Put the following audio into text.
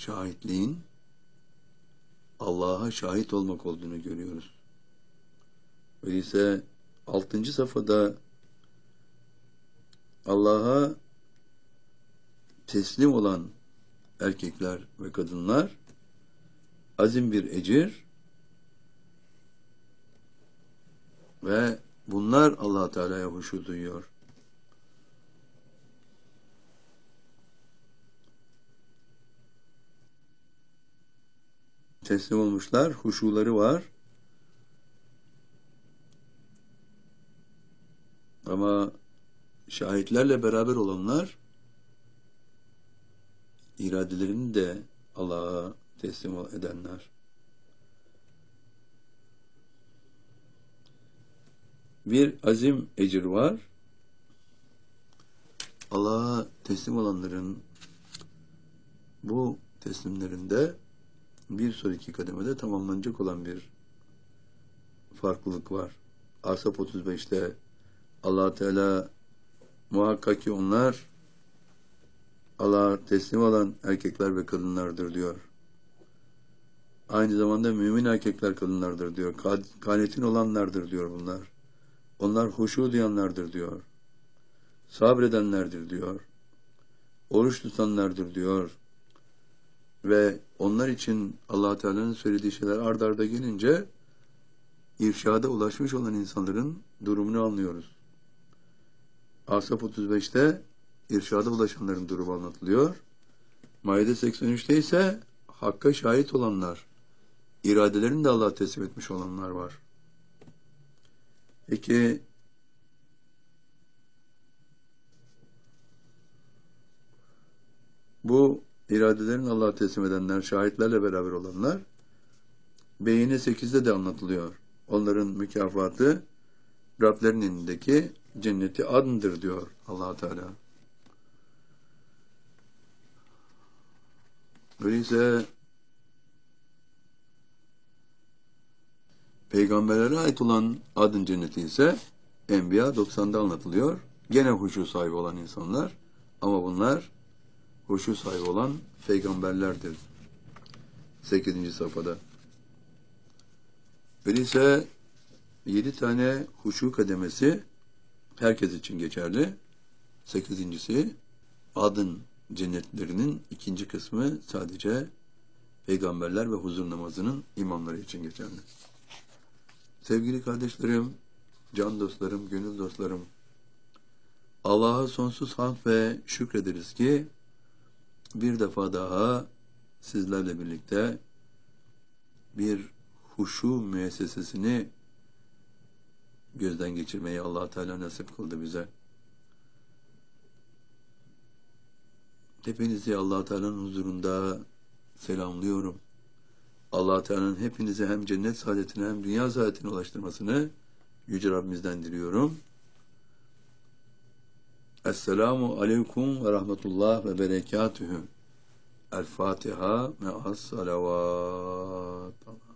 şahitliğin Allah'a şahit olmak olduğunu görüyoruz. Öyleyse 6. safhada Allah'a teslim olan erkekler ve kadınlar azim bir ecir ve bunlar Allah Teala'ya huşu duyuyor. Teslim olmuşlar, huşuları var. Ama şahitlerle beraber olanlar iradelerini de Allah'a teslim edenler. Bir azim ecir var. Allah'a teslim olanların bu teslimlerinde bir sonraki kademede tamamlanacak olan bir farklılık var. Asap 35'te Allah Teala muhakkak ki onlar Allah'a teslim olan erkekler ve kadınlardır diyor. Aynı zamanda mümin erkekler kadınlardır diyor. Kanetin olanlardır diyor bunlar. Onlar huşu duyanlardır diyor. Sabredenlerdir diyor. Oruç tutanlardır diyor. Ve onlar için Allah Teala'nın söylediği şeyler ard arda gelince irşada ulaşmış olan insanların durumunu anlıyoruz. Asap 35'te irşada ulaşanların durumu anlatılıyor. Maide 83'te ise hakka şahit olanlar, iradelerini de Allah'a teslim etmiş olanlar var. Peki bu iradelerini Allah'a teslim edenler, şahitlerle beraber olanlar Beyine 8'de de anlatılıyor. Onların mükafatı Rablerinin elindeki cenneti adındır diyor Allah Teala. Öyleyse peygamberlere ait olan adın cenneti ise Enbiya 90'da anlatılıyor. Gene huşu sahibi olan insanlar ama bunlar huşu sahibi olan peygamberlerdir. 8. safhada. Öyleyse 7 tane huşu kademesi herkes için geçerli. 8.'si adın cennetlerinin 2. kısmı sadece peygamberler ve huzur namazının imamları için geçerli. Sevgili kardeşlerim, can dostlarım, gönül dostlarım, Allah'a sonsuz hamd ve şükrederiz ki bir defa daha sizlerle birlikte bir huşu müessesesini gözden geçirmeyi Allah Teala nasip kıldı bize. Hepinizi Allah Teala'nın huzurunda selamlıyorum. Allah Teala'nın hepinizi hem cennet saadetine hem dünya saadetine ulaştırmasını Yüce Rabbimizden diliyorum. Esselamu aleyküm ve rahmetullah ve berekatühü. El Fatiha me'as salavat.